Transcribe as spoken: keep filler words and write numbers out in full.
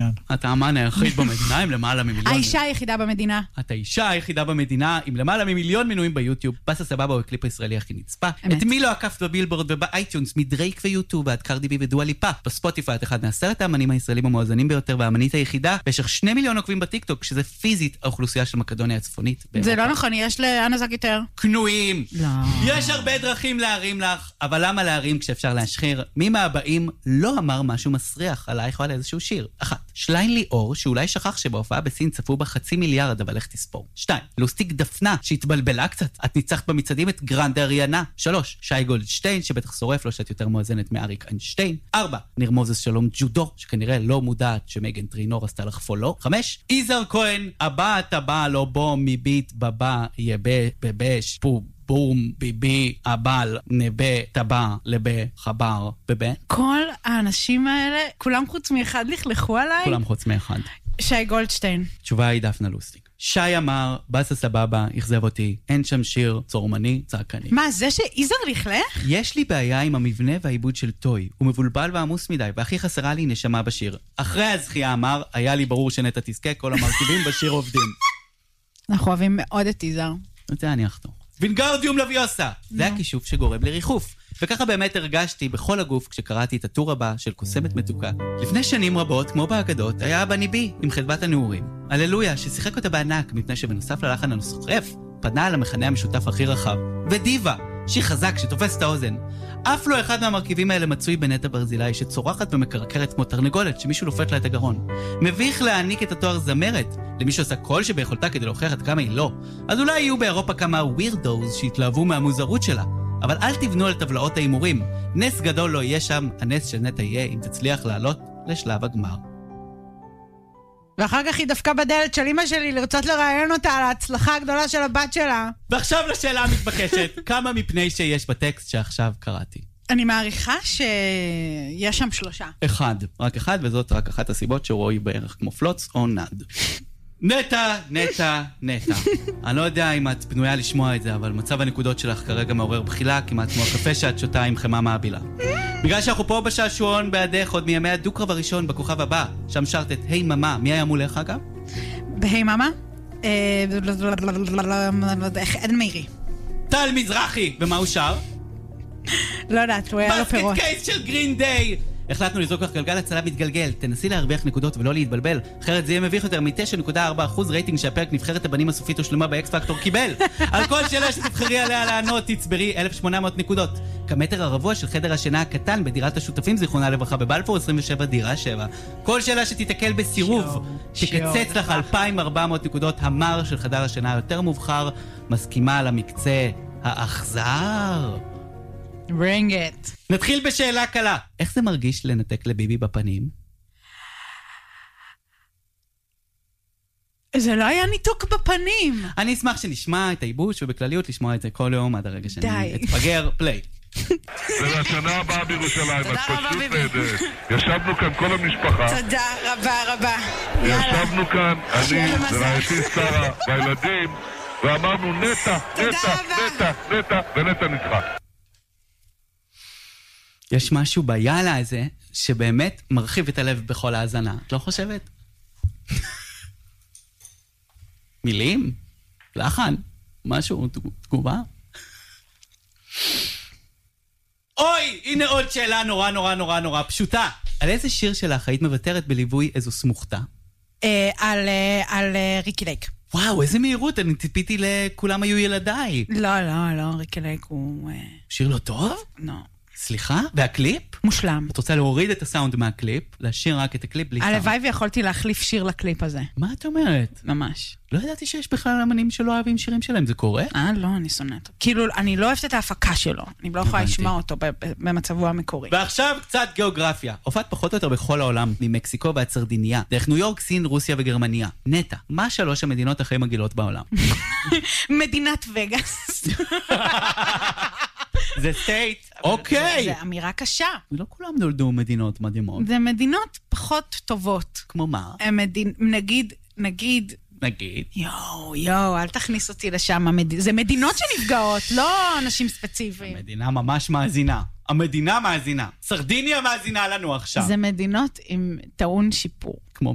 כן. אתה האמן היחיד במדינה עם למעלה ממיליון. האישה היחידה במדינה. את האישה היחידה במדינה עם למעלה ממיליון מנויים ביוטיוב. בסה סבבה הוא הקליפ הישראלי הכי נצפה. את מי לא עקפת בבילבורד ובאייטיונס, מדרייק ויוטיוב ועד קרדי בי ודואה ליפה. בספוטיפיי את אחד מעשרת האמנים הישראלים המואזנים ביותר והאמנית היחידה במשך שני מיליון עוקבים בטיקטוק, שזה פיזית האוכלוסייה של מקדוניה הצפונית. זה לא נכון, יש לאנה זק יותר. קנויים. לא. יש הרבה דרכים להרים לך, אבל למה להרים כשאפשר להשחיר? מי מהבאים לא אמר משהו מסריח עלייך או על איזשהו שיר? אחת, שליין ליאור, שאולי שכח שבהופעה בסין צפו בה חצי מיליארד, אבל איך תספור? שתיים, לוסטיק דפנה, שהתבלבלה קצת, את ניצחת במצעדים את גרנד אריאנה. שלוש, שי גולדשטיין, שבטח שורף לו שאת יותר מואזנת מאריק איינשטיין. ארבע, ניר מוזס שלום ג'ודו, שכנראה לא מודעת שמייגן טרינור עשתה לך פולו. חמש, איזר כהן, הבא אתה בא, לא בוא, מביט בבא, יבה, בבש, פו, בום, ביבי, הבל, נבה, טבע, לבה, חבר, בבה. כל האנשים האלה, כולם חוץ מאחד לכלכו עליי? כולם חוץ מאחד. שי גולדשטיין. תשובה היא דפנה לוסטיק. שי אמר, בסה סבבה, יחזב אותי, אין שם שיר, צורמני, צעקני. מה, זה שאיזר לכלך? יש לי בעיה עם המבנה והעיבוד של טוי. הוא מבולבל ועמוס מדי, והכי חסרה לי נשמה בשיר. אחרי הזכייה אמר, היה לי ברור שנטע תזכה, כל המרכיבים בשיר עובדים. אנחנו אוהבים מאוד את איזר. את זה אני אחתוך. וינגרדיום לוויוסה. זה הכישוף שגורם לריחוף. וככה באמת הרגשתי בכל הגוף כשקראתי את הטור הבא של קוסמת מתוקה. לפני שנים רבות, כמו באגדות, היה אבא ניבי עם חדוות הנעורים. הללויה, ששיחק אותה בענק מפני שבנוסף ללחן הנוסחרף, פנה על המכנה המשותף הכי רחב. ודיבה, שהיא חזק, שתופס את האוזן. אף לא אחד מהמרכיבים האלה מצוי בנטע ברזילי, שצורחת ומקרקרת כמו תרנגולת, שמישהו לופת לה את הגרון. מביך להעניק את התואר זמרת, למי שעושה כל שביכולתה כדי להוכיח עד כמה היא לא. אז אולי יהיו באירופה כמה ווירדוז שהתלהבו מהמוזרות שלה. אבל אל תבנו על טבלאות האימורים. נס גדול לא יהיה שם, הנס של נטע יהיה אם תצליח לעלות לשלב הגמר. ואחר כך היא דווקא בדלת של אמא שלי לרצות לראיין אותה על ההצלחה הגדולה של הבת שלה. ועכשיו לשאלה המתבקשת, כמה מפני שיש בטקסט שעכשיו קראתי? אני מעריכה שיש שם שלושה. אחד, רק אחד, וזאת רק אחת הסיבות שרואי בערך כמו פלוץ או נד. נטע, נטע, נטע. אני לא יודע אם את פנויה לשמוע את זה, אבל מצב הנקודות שלך כרגע מעורר בחילה, כמעט כמו הקפה שאת שותה עם חמה מעבילה. בגלל שאנחנו פה בשעשועון בעדך עוד מימי הדו-קרב הראשון בכוכב הבא, שם שרת את היי ממה. מי היה מולך אגב? בהי ממה? עדן מאירי. טל מזרחי. ומה הוא שר? לא יודעת, הוא היה לו פירות. בסקט קייס של גרין דיי. החלטנו לזרוק לך גלגל הצלה מתגלגל, תנסי להרוויח נקודות ולא להתבלבל, אחרת זה יהיה מביך יותר מ-תשע נקודה ארבע אחוז רייטינג שהפרק נבחרת הבנים הסופית ושלמה באקס פקטור קיבל. על כל שאלה שתבחרי עליה לענות, תצברי אלף ושמונה מאות נקודות. כמטר הרבוע של חדר השינה הקטן בדירת השותפים זיכרונה לברכה בבלפור עשרים ושבע דירה שבע. כל שאלה שתתקל בסירוב, תקצץ לך אלפיים וארבע מאות נקודות. המר של חדר השינה היותר מובחר, מסכימה על המקצה האכזר. Bring it. נתחיל בשאלה קלה. איך זה מרגיש לנתק לביבי בפנים? זה לא היה ניתוק בפנים. אני אשמח שנשמע את הייבוש ובכלליות לשמוע את זה כל יום עד הרגע שאני אתפגר. פליי. ולשנה הבאה בירושלים, את פשוט נהדרת. ישבנו כאן כל המשפחה. תודה רבה רבה. ישבנו כאן, אני ורעייתי שרה והילדים, ואמרנו נטע, נטע, נטע, נטע, ונטע ניצחה. יש משהו ביאללה הזה שבאמת מרחיב את הלב בכל האזנה. את לא חושבת? מילים? לחן? משהו? תגובה? אוי! הנה עוד שאלה נורא נורא נורא נורא פשוטה. על איזה שיר שלך היית מבטרת בליווי איזו סמוכתה? על ריקי לייק. וואו, איזה מהירות, אני ציפיתי לכולם היו ילדיי. לא, לא, לא, ריקי לייק הוא... שיר לא טוב? לא. סליחה? והקליפ? מושלם. את רוצה להוריד את הסאונד מהקליפ, להשאיר רק את הקליפ בלי סאונד. הלוואי ויכולתי להחליף שיר לקליפ הזה. מה את אומרת? ממש. לא ידעתי שיש בכלל אמנים שלא אוהבים שירים שלהם, זה קורה? אה, לא, אני שונאת. כאילו, אני לא אוהבת את ההפקה שלו. אני לא יכולה לשמוע אותו במצבו המקורי. ועכשיו קצת גיאוגרפיה. הופעת פחות או יותר בכל העולם, ממקסיקו ועד סרדיניה, דרך ניו יורק, סין, רוסיה וגרמניה. נטע, מה שלוש המדינות הכי מגעילות בעולם? מדינת וגאס. זה סטייט. אוקיי. זה אמירה קשה. לא כולם נולדו מדינות מדהימות. זה מדינות פחות טובות. כמו מה? נגיד, נגיד... נגיד. יואו, יואו, אל תכניס אותי לשם. זה מדינות שנפגעות, לא אנשים ספציפיים. המדינה ממש מאזינה. המדינה מאזינה. סרדיניה מאזינה לנו עכשיו. זה מדינות עם טעון שיפור.